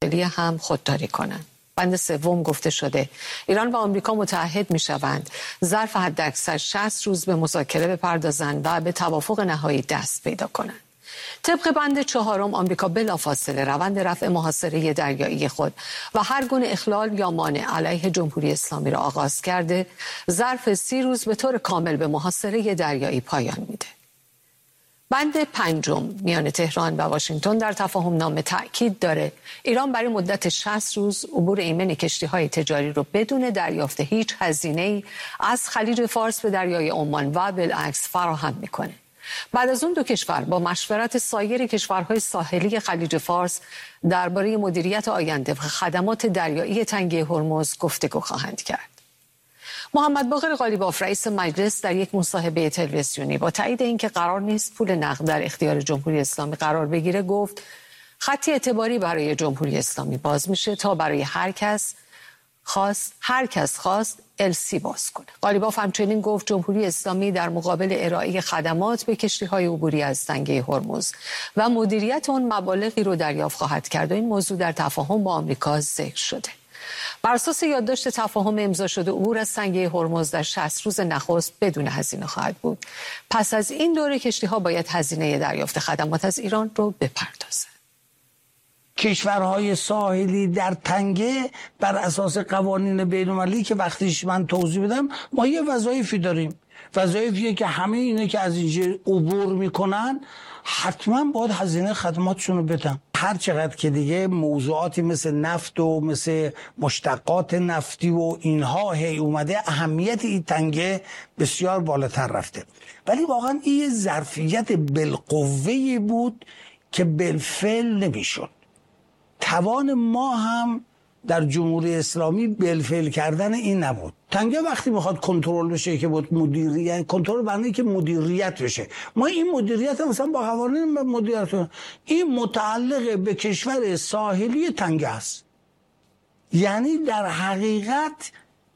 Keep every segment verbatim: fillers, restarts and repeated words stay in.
داخلی هم خودداری کنند. بند سوم گفته شده ایران و آمریکا متحد می شوند ظرف حداکثر شصت روز به مذاکره بپردازند و به توافق نهایی دست پیدا کنند. طبق بند چهارم آمریکا بلافاصله روند رفع محاصره دریایی خود و هر گونه اخلال یا مانع علیه جمهوری اسلامی را آغاز کرده ظرف سی روز به طور کامل به محاصره دریایی پایان میده. بند پنجم میان تهران و واشنگتن در تفاهم نامه تأکید داره ایران برای مدت شصت روز عبور ایمن کشتی‌های تجاری رو بدون دریافت هیچ هزینه‌ای از خلیج فارس به دریای عمان و بالعکس فراهم میکنه. بعد از اون دو کشور با مشورت سایر کشورهای ساحلی خلیج فارس درباره مدیریت آینده و خدمات دریایی تنگه هرمز گفتگو خواهند کرد. محمد باقر قالیباف رئیس مجلس در یک مصاحبه تلویزیونی با تایید اینکه قرار نیست پول نقد در اختیار جمهوری اسلامی قرار بگیره گفت خطی اعتباری برای جمهوری اسلامی باز میشه تا برای هر کس خواست هر کس خواست السی باز کنه. قالیباف همچنین گفت جمهوری اسلامی در مقابل ارائه خدمات به کشتی‌های عبوری از تنگه هرمز و مدیریت اون مبالغی رو دریافت خواهد کرد و این موضوع در تفاهم با آمریکا ذکر شده. بر اساس یادداشت تفاهم امضا شده عبور از تنگه هرمز در شصت روز نخست بدون هزینه خواهد بود. پس از این دوره کشتی‌ها باید هزینه دریافت خدمات از ایران رو بپردازند. کشورهای ساحلی در تنگه بر اساس قوانین بین‌المللی که وقتیش من توضیح بدم ما یه وظایفی داریم. وظایفیه که همه اینه که از اینجا عبور میکنن حتما باید هزینه خدماتشون رو بدن. هر چقدر که دیگه موضوعاتی مثل نفت و مثل مشتقات نفتی و اینها هی اومده اهمیت این تنگه بسیار بالاتر رفته. ولی واقعا این ظرفیت بالقوه‌ای بود که بالفعل نمیشد. توان ما هم در جمهوری اسلامی بالفعل کردن این نبود. تنگه وقتی میخواد کنترل بشه که بود مدیریت کنترل برنامه که مدیریت بشه. ما این مدیریت مثلا با قوانین مدیریت این متعلق به کشور ساحلی تنگه است. یعنی در حقیقت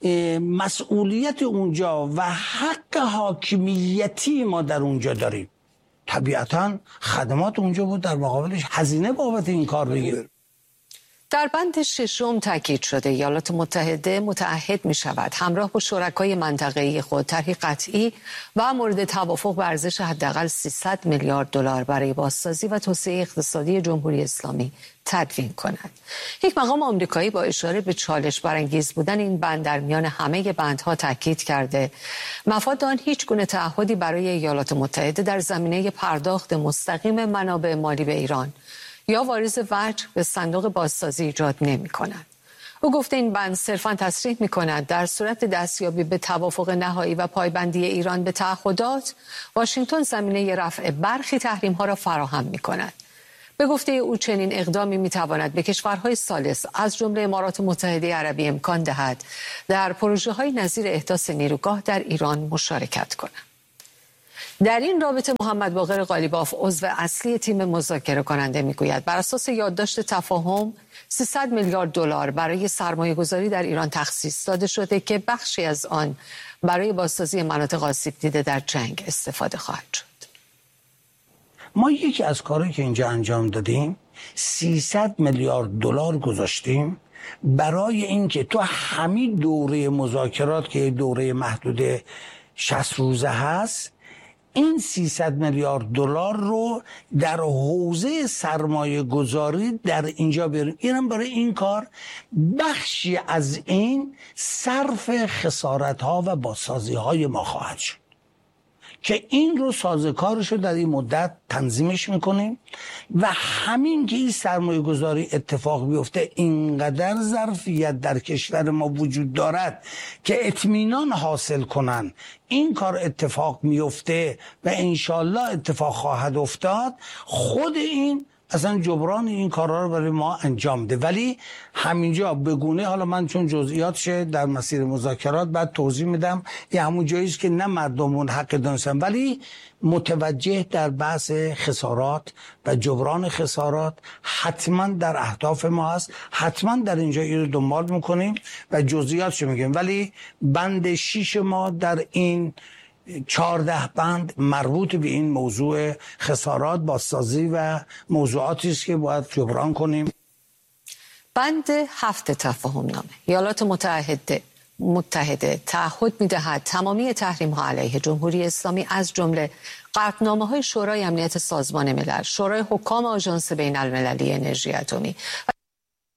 مسئولیت اونجا و حق حاکمیتی ما در اونجا داریم. طبیعتا خدمات اونجا بود در مقابلش هزینه بابت این کار بگیره. در بند ششم تاکید شده ایالات متحده متعهد می شود همراه با شرکای منطقه‌ای خود طرحی قطعی و مورد توافق به ارزش حداقل سیصد میلیارد دلار برای بازسازی و توسعه اقتصادی جمهوری اسلامی تدوین کند. یک مقام آمریکایی با اشاره به چالش برانگیز بودن این بند در میان همه بندها تاکید کرده مفاد آن هیچ گونه تعهدی برای ایالات متحده در زمینه پرداخت مستقیم منابع مالی به ایران یا واریز وجه به صندوق بازسازی ایجاد نمی کند. او گفته این بند صرفاً تصریح می کند در صورت دستیابی به توافق نهایی و پایبندی ایران به تعهدات واشنگتن زمینه رفع برخی تحریم ها را فراهم می کند. به گفته او چنین اقدامی می تواند به کشورهای ثالث از جمله امارات متحده عربی امکان دهد در پروژه های نظیر احداث نیروگاه در ایران مشارکت کند. در این رابطه محمد باقر قالیباف عضو اصلی تیم مذاکره کننده میگوید بر اساس یادداشت تفاهم سیصد میلیارد دلار برای سرمایه گذاری در ایران تخصیص داده شده که بخشی از آن برای بازسازی مناطق آسیب دیده در جنگ استفاده خواهد شد. ما یکی از کارهایی که اینجا انجام دادیم سیصد میلیارد دلار گذاشتیم برای اینکه تو همین دوره مذاکرات که دوره محدود شصت روزه هست این سیصد میلیارد دلار رو در حوزه سرمایه گذاری در اینجا بیاریم. اینم برای این کار بخشی از این صرف خسارت ها و بازسازی های ما خواهد شد که این رو سازوکارش رو در این مدت تنظیمش میکنیم و همین که این سرمایه گذاری اتفاق بیفته اینقدر ظرفیت در کشور ما وجود دارد که اطمینان حاصل کنن این کار اتفاق میفته و انشالله اتفاق خواهد افتاد. خود این اصلا جبران این کارها رو برای ما انجام ده. ولی همینجا بگونه حالا من چون جزئیاتش در مسیر مذاکرات بعد توضیح میدم یه همون جایی است که نه مردمون حق دانستن ولی متوجه در بحث خسارات و جبران خسارات حتما در اهداف ما هست. حتما در اینجا این رو دنبال میکنیم و جزئیاتش میگیم. ولی بند شیش ما در این چهارده بند مربوط به این موضوع خسارات بازسازی و موضوعاتی است که باید جبران کنیم. بند هفت تفاهم نامه ایالات متحده متحده تعهد می‌دهد تمامی تحریم‌ها علیه جمهوری اسلامی از جمله قطعنامه‌های شورای امنیت سازمان ملل، شورای حکام آژانس بین‌المللی انرژی اتمی